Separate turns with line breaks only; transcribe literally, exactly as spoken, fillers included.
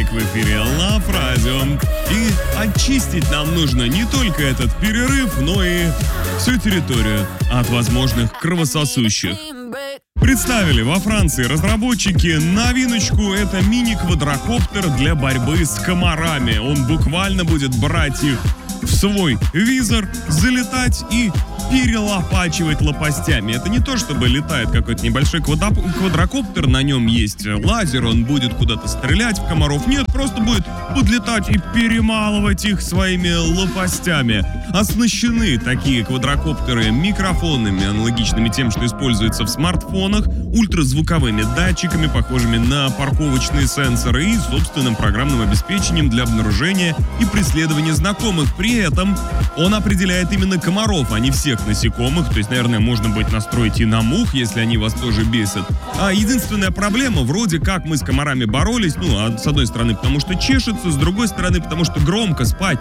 Майк в эфире Love Radio. И очистить нам нужно не только этот перерыв, но и всю территорию от возможных кровососущих. Представили во Франции разработчики новиночку. Это мини-квадрокоптер для борьбы с комарами. Он буквально будет брать их в свой визор, залетать и перелопачивать лопастями. Это не то, чтобы летает какой-то небольшой квадрокоптер, на нем есть лазер, он будет куда-то стрелять в комаров. Нет, просто будет подлетать и перемалывать их своими лопастями. Оснащены такие квадрокоптеры микрофонами, аналогичными тем, что используется в смартфонах, ультразвуковыми датчиками, похожими на парковочные сенсоры, и собственным программным обеспечением для обнаружения и преследования знакомых. При этом он определяет именно комаров, а не всех насекомых. То есть, наверное, можно будет настроить и на мух, если они вас тоже бесят. А единственная проблема, вроде как мы с комарами боролись, ну, а с одной стороны, потому что чешется, с другой стороны, потому что громко спать